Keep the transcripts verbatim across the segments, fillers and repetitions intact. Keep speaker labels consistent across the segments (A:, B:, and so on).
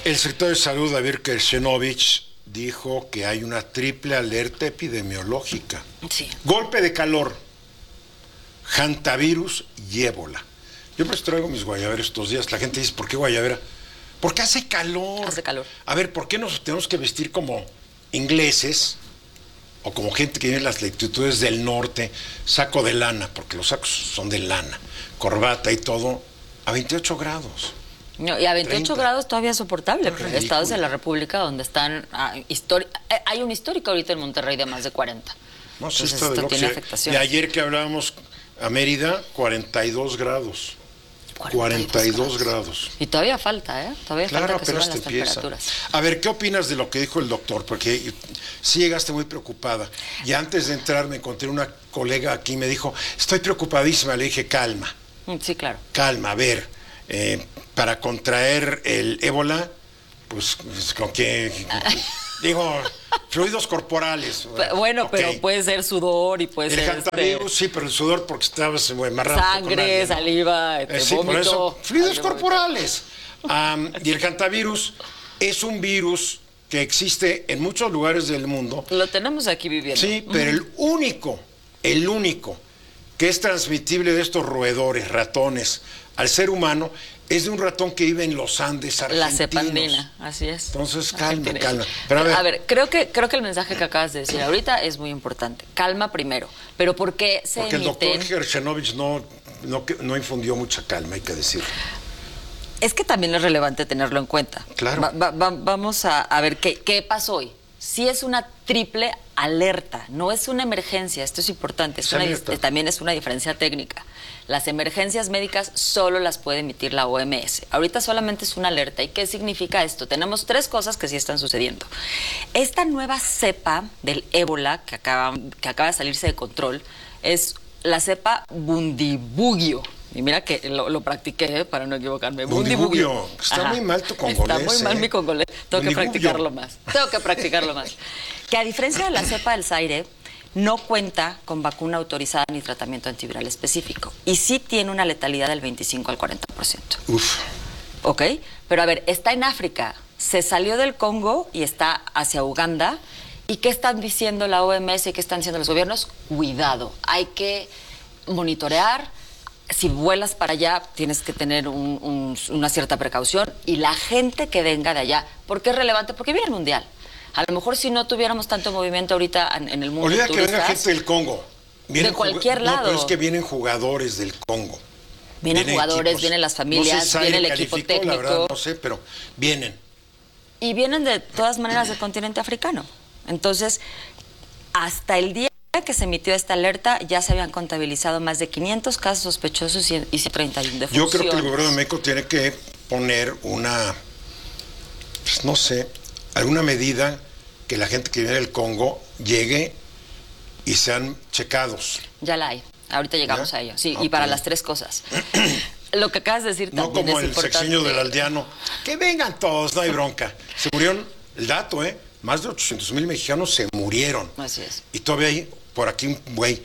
A: El secretario de Salud, David Kershenovich, dijo que hay una triple alerta epidemiológica.
B: Sí.
A: Golpe de calor, hantavirus y ébola. Yo pues traigo mis guayaberas estos días. La gente dice, ¿por qué guayabera? Porque hace calor.
B: Hace calor.
A: A ver, ¿por qué nos tenemos que vestir como ingleses o como gente que vive en las latitudes del norte? Saco de lana, porque los sacos son de lana, corbata y todo, a veintiocho grados.
B: No, y a veintiocho
A: treinta.
B: grados todavía es soportable, porque
A: Ridículo.
B: estados de la República donde están... Ah, histori- eh, hay un histórico ahorita en Monterrey de más de cuarenta.
A: No sé,
B: Entonces,
A: está de
B: esto
A: loco.
B: tiene
A: Y
B: afectaciones.
A: ayer que hablábamos a Mérida, cuarenta y dos grados. cuarenta y dos grados.
B: Y todavía falta, ¿eh? Todavía
A: Claro,
B: falta que
A: pero
B: suban
A: esto
B: las
A: empieza.
B: temperaturas.
A: A ver, ¿qué opinas de lo que dijo el doctor? Porque sí llegaste muy preocupada. Y antes de entrar me encontré una colega aquí y me dijo, estoy preocupadísima. Le dije, calma,
B: Mm, Sí, claro.
A: calma. A ver, eh, para contraer el ébola, pues, pues, con que... Digo, fluidos corporales.
B: Pe- Bueno,
A: Ok.
B: pero puede ser sudor y puede
A: El
B: ser
A: hantavirus,
B: este,
A: sí, pero el sudor porque estabas amarrado.
B: sangre, saliva, este,
A: Eh, sí, por
B: vómito.
A: eso, fluidos
B: Algo-
A: corporales. Am, y el hantavirus es un virus que existe en muchos lugares del mundo.
B: Lo tenemos aquí viviendo.
A: Sí, pero el único, el único que es transmitible de estos roedores, ratones, al ser humano, es de un ratón que vive en los Andes argentinos.
B: La cepa andina, así es.
A: Entonces, calma,
B: Argentina.
A: calma. Pero a ver,
B: a ver, creo que creo que el mensaje que acabas de decir ahorita es muy importante. Calma primero. Pero ¿por qué se
A: porque el
B: emiten?
A: doctor Kershenovich no, no, no infundió mucha calma, hay que decirlo.
B: Es que también es relevante tenerlo en cuenta.
A: Claro.
B: Va- va- va- vamos a, a ver qué, qué pasó hoy. Sí es una triple alerta, no es una emergencia, esto es importante, es
A: Es
B: una,
A: alerta.
B: también es una diferencia técnica. Las emergencias médicas solo las puede emitir la O M S. Ahorita solamente es una alerta. ¿Y qué significa esto? Tenemos tres cosas que sí están sucediendo. Esta nueva cepa del ébola que acaba, que acaba de salirse de control es la cepa Bundibugyo. Y mira que lo, lo practiqué para no equivocarme.
A: Bundibugyo. Está
B: Ajá.
A: muy mal tu congolés,
B: Está muy mal
A: ¿eh?
B: mi congolés. Tengo que
A: Bundibugyo.
B: practicarlo más. Tengo que practicarlo más. Que a diferencia de la cepa del Zaire, no cuenta con vacuna autorizada ni tratamiento antiviral específico. Y sí tiene una letalidad del veinticinco al cuarenta por ciento.
A: Uf.
B: ¿Ok? Pero a ver, está en África, se salió del Congo y está hacia Uganda. ¿Y qué están diciendo la O M S y qué están diciendo los gobiernos? Cuidado, hay que monitorear. Si vuelas para allá, tienes que tener un- un- una cierta precaución. Y la gente que venga de allá, ¿por qué es relevante? Porque viene el Mundial. A lo mejor si no tuviéramos tanto movimiento ahorita en, en el mundo
A: Olvida
B: de
A: que venga
B: turistas,
A: gente del Congo.
B: de cualquier
A: juga-
B: lado.
A: No, pero es que vienen jugadores del Congo.
B: vienen jugadores,
A: equipos.
B: vienen las
A: No
B: familias,
A: sé si
B: viene el
A: Zaire
B: equipo
A: calificó,
B: técnico.
A: La verdad, no sé, pero vienen.
B: Y vienen de todas maneras del continente africano. Entonces, hasta el día que se emitió esta alerta, ya se habían contabilizado más de quinientos casos sospechosos y, y treinta y uno
A: Yo
B: defunciones.
A: creo que el gobierno de México tiene que poner una, pues, no sé, alguna medida que la gente que viene del Congo llegue y sean checados.
B: Ya la hay. Ahorita llegamos
A: ¿Ya?
B: a ello. Sí, y
A: Ok.
B: para las tres cosas. Lo que acabas de decir
A: No
B: también
A: como
B: es
A: el
B: importante.
A: sexenio del aldeano. Que vengan todos, no hay bronca. Se murieron, el dato, ¿eh? Más de ochocientos mil mexicanos se murieron.
B: Así es.
A: Y todavía hay por aquí un güey,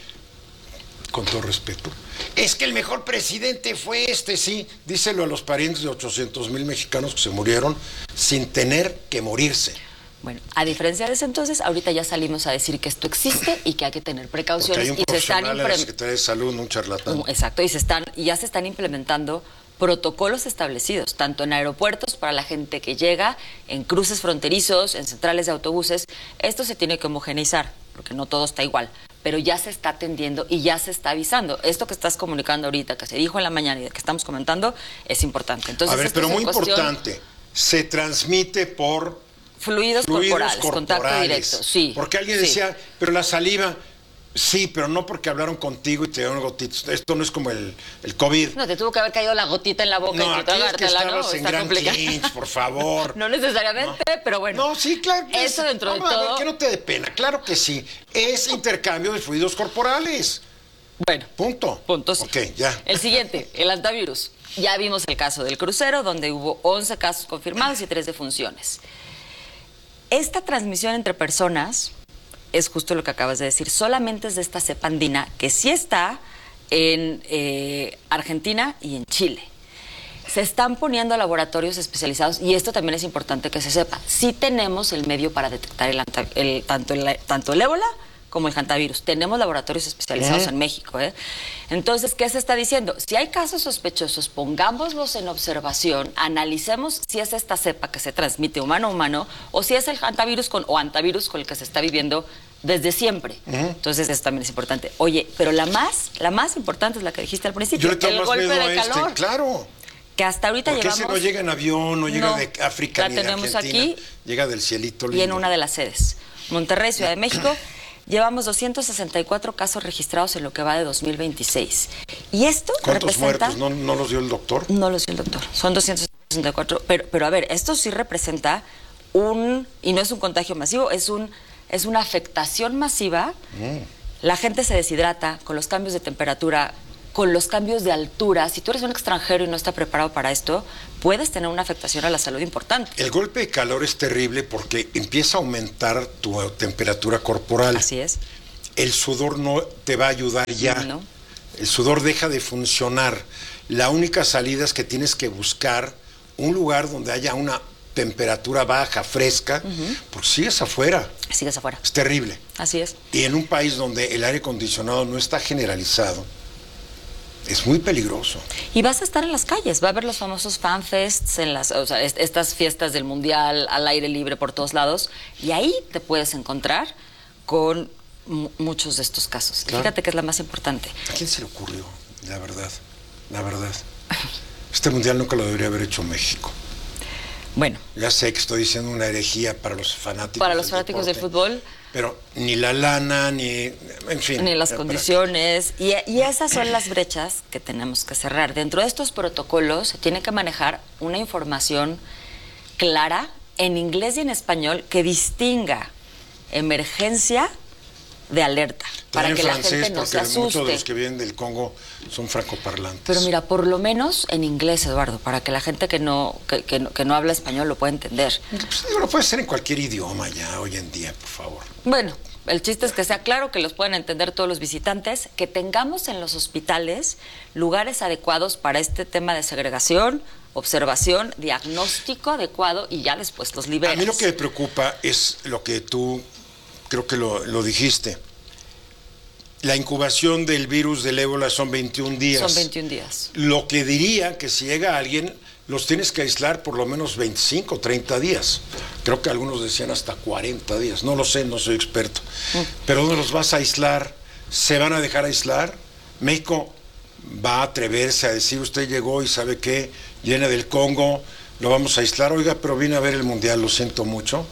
A: con todo respeto. Es que el mejor presidente fue este, sí. Díselo a los parientes de ochocientos mil mexicanos que se murieron sin tener que morirse.
B: Bueno, a diferencia de ese entonces, ahorita ya salimos a decir que esto existe y que hay que tener
A: Porque
B: precauciones
A: hay un
B: y se están
A: profesional en la
B: implementando.
A: Secretaría de Salud, un charlatán.
B: Exacto, y se están, y ya se están implementando protocolos establecidos, tanto en aeropuertos para la gente que llega, en cruces fronterizos, en centrales de autobuses. Esto se tiene que homogeneizar, porque no todo está igual, pero ya se está atendiendo y ya se está avisando. Esto que estás comunicando ahorita, que se dijo en la mañana y que estamos comentando, es importante. Entonces,
A: A ver,
B: esto
A: pero
B: es en
A: muy
B: cuestión-
A: importante, se transmite por
B: Fluidos,
A: fluidos
B: corporales, contacto
A: corporales.
B: directo, sí.
A: Porque alguien
B: sí.
A: decía, pero la saliva, sí, pero no porque hablaron contigo y te dieron gotitas. Esto no es como el, el COVID.
B: No, te tuvo que haber caído la gotita en la boca
A: No,
B: y
A: aquí
B: tú
A: es que
B: tragártela, ¿no?
A: estabas en
B: Está
A: Grand
B: complicado.
A: Clinch, por favor.
B: No necesariamente, pero bueno.
A: No, sí, claro. que
B: Eso
A: es-
B: dentro de
A: no, a ver,
B: todo.
A: que no te dé pena, claro que sí. Es intercambio de fluidos corporales.
B: Bueno.
A: Punto.
B: Punto, sí.
A: Ok, ya.
B: El siguiente, el hantavirus. Ya vimos el caso del crucero, donde hubo once casos confirmados y tres defunciones. Esta transmisión entre personas es justo lo que acabas de decir. Solamente es de esta cepa andina, que sí está en eh, Argentina y en Chile. se están poniendo laboratorios especializados y esto también es importante que se sepa. Sí tenemos el medio para detectar el, el, tanto, el, tanto el ébola como el hantavirus. Tenemos laboratorios especializados uh-huh. en México. ¿eh? Entonces, ¿qué se está diciendo? Si hay casos sospechosos, pongámoslos en observación, analicemos si es esta cepa que se transmite humano a humano o si es el hantavirus con, o hantavirus con el que se está viviendo desde siempre. Uh-huh. Entonces, eso también es importante. Oye, pero la más, la más importante es la que dijiste al principio,
A: Yo le
B: el golpe de
A: este,
B: calor.
A: Claro.
B: Que hasta ahorita
A: Porque
B: llevamos...
A: ese no llega en avión, no llega no, de África
B: la
A: ni de
B: tenemos
A: Argentina.
B: Aquí
A: llega del cielito lindo.
B: Y en una de las sedes. Monterrey, Ciudad de México, llevamos doscientos sesenta y cuatro casos registrados en lo que va de dos mil veintiséis. Y esto
A: ¿Cuántos
B: representa...
A: muertos? ¿No, ¿No los dio el doctor?
B: No los dio el doctor. Son doscientos sesenta y cuatro. Pero, pero a ver, esto sí representa un... Y no es un contagio masivo, es un... Es una afectación masiva. Mm. La gente se deshidrata con los cambios de temperatura, con los cambios de altura. Si tú eres un extranjero y no estás preparado para esto, puedes tener una afectación a la salud importante.
A: El golpe de calor es terrible porque empieza a aumentar tu temperatura corporal.
B: Así es.
A: El sudor no te va a ayudar ya.
B: No.
A: El sudor deja de funcionar. La única salida es que tienes que buscar un lugar donde haya una temperatura baja, fresca, uh-huh. porque sigues afuera.
B: Sigues afuera.
A: Es terrible.
B: Así es.
A: Y en un país donde el aire acondicionado no está generalizado, es muy peligroso.
B: Y vas a estar en las calles, va a haber los famosos fanfests, en las, o sea, est- estas fiestas del mundial al aire libre por todos lados, y ahí te puedes encontrar con m- muchos de estos casos. Claro. Fíjate que es la más importante.
A: ¿A quién se le ocurrió? La verdad, la verdad. Este mundial nunca lo debería haber hecho México.
B: Bueno.
A: Ya sé que estoy diciendo una herejía para los fanáticos
B: Para los
A: del
B: fanáticos
A: deporte,
B: del fútbol.
A: Pero ni la lana, ni... En fin.
B: Ni las condiciones. Y, y esas son las brechas que tenemos que cerrar. Dentro de estos protocolos se tiene que manejar una información clara en inglés y en español que distinga emergencia de alerta. Para que la gente no se asuste.
A: Muchos de los que vienen del Congo son francoparlantes.
B: Pero mira, por lo menos en inglés, Eduardo, para que la gente que no, que, que no, que no habla español lo pueda entender.
A: Pues, digo, lo puede ser en cualquier idioma ya hoy en día, por favor.
B: Bueno, el chiste es que sea claro, que los puedan entender todos los visitantes, que tengamos en los hospitales lugares adecuados para este tema de segregación, observación, diagnóstico adecuado y ya después los liberas.
A: A mí lo que me preocupa es lo que tú, creo que lo, lo dijiste. La incubación del virus del ébola son veintiún días.
B: Son veintiún días.
A: Lo que diría que si llega alguien, los tienes que aislar por lo menos veinticinco, treinta días. Creo que algunos decían hasta cuarenta días. No lo sé, no soy experto. Mm. Pero ¿dónde los vas a aislar? ¿Se van a dejar aislar? México va a atreverse a decir, usted llegó y sabe qué, viene del Congo, lo vamos a aislar. Oiga, pero vine a ver el mundial, lo siento mucho.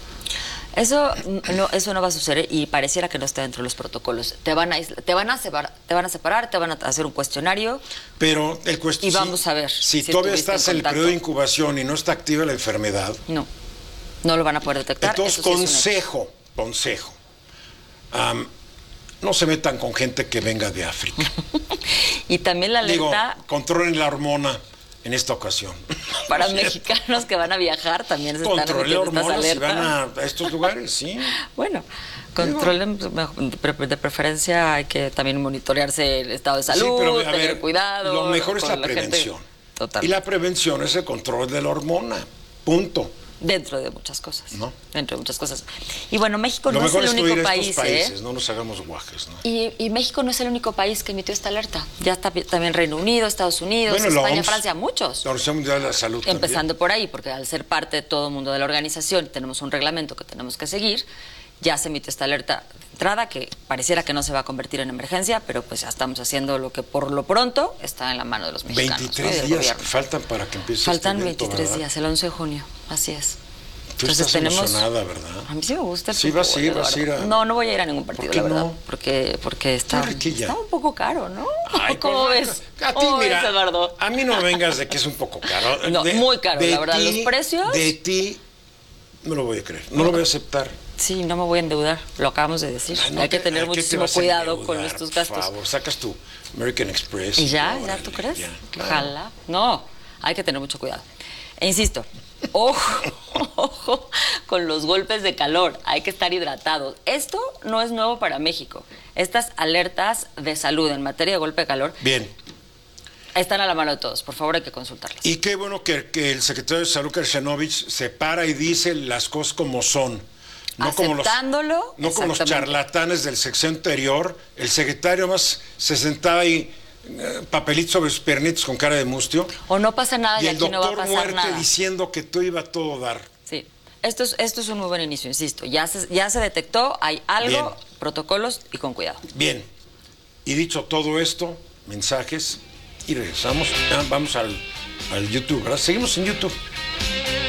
B: Eso no, eso no va a suceder y pareciera que no está dentro de los protocolos. Te van a te van a separar, te van a separar, te van a hacer un cuestionario.
A: Pero el cuestionario.
B: Y vamos a ver.
A: Si, si todavía estás en, en el periodo de incubación y no está activa la enfermedad.
B: No, no lo van a poder detectar.
A: Entonces, sí, consejo, consejo. Um, no se metan con gente que venga de África.
B: Y también la alerta.
A: Digo, controlen la hormona. En esta ocasión.
B: Para mexicanos que van a viajar también se están
A: remitiendo estas alertas. Si van a, a estos lugares, sí.
B: Bueno, controlen, de preferencia hay que también monitorearse el estado de salud, sí, pero, tener ver, cuidado.
A: Lo mejor es la, la prevención. Total. Y la prevención es el control de la hormona. Punto.
B: Dentro de muchas cosas. ¿No? Dentro de muchas cosas. Y bueno, México
A: Lo
B: no es el
A: es
B: único país.
A: Países,
B: ¿eh?
A: No nos hagamos guajes, ¿no?
B: Y, y México no es el único país que emitió esta alerta. Ya está también Reino Unido, Estados Unidos, bueno, España, O M S, Francia, muchos.
A: La Organización Mundial de la Salud.
B: Empezando
A: también.
B: por ahí, porque al ser parte de todo el mundo de la organización, tenemos un reglamento que tenemos que seguir. Ya se emitió esta alerta de entrada que pareciera que no se va a convertir en emergencia, pero pues ya estamos haciendo lo que por lo pronto está en la mano de los mexicanos.
A: veintitrés
B: ¿no?
A: días faltan para que empiece
B: Faltan
A: este evento,
B: veintitrés
A: ¿verdad?
B: días, el once de junio, así es.
A: Tú
B: Entonces
A: estás
B: tenemos,
A: emocionada, ¿verdad?
B: A mí sí me gusta el
A: Sí,
B: fútbol,
A: vas a ir, vas a ir a...
B: No, no voy a ir a ningún partido,
A: ¿Por qué
B: la verdad.
A: no?
B: Porque, porque está, está un poco caro, ¿no?
A: Ay,
B: ¿Cómo
A: pues,
B: ves?
A: A ti,
B: ¿Cómo
A: mira,
B: ves, Eduardo?
A: a mí no me vengas de que es un poco caro.
B: No,
A: de,
B: muy caro,
A: de
B: la verdad.
A: Ti,
B: Los precios...
A: De ti, no lo voy a creer, no, no lo voy a aceptar.
B: Sí, no me voy a endeudar, lo acabamos de decir.
A: Ay, no
B: hay
A: te,
B: que tener muchísimo cuidado endeudar, con estos gastos.
A: Por favor, sacas tu American Express.
B: ¿Y ya? ¿Ya tú crees? Ya, claro. Ojalá. No, hay que tener mucho cuidado. E insisto, ojo, ojo con los golpes de calor, hay que estar hidratados. Esto no es nuevo para México. Estas alertas de salud en materia de golpe de calor.
A: Bien.
B: Están a la mano de todos, por favor hay que consultarlas.
A: Y qué bueno que, que el secretario de Salud, Krashenovich, se para y dice las cosas como son. No como los,
B: Aceptándolo,
A: no como los charlatanes del sexenio anterior. El secretario más se sentaba ahí, eh, papelitos sobre sus piernitos con cara de mustio.
B: O no pasa nada y,
A: y el
B: aquí no va a
A: doctor
B: pasar
A: Muerte
B: nada.
A: diciendo que todo iba a todo dar.
B: Sí, esto es, esto es un muy buen inicio, insisto. Ya se, ya se detectó, hay algo,
A: Bien.
B: protocolos y con cuidado.
A: Bien, y dicho todo esto, mensajes, y regresamos. Ah, vamos al, al YouTube, ¿verdad? Seguimos en YouTube.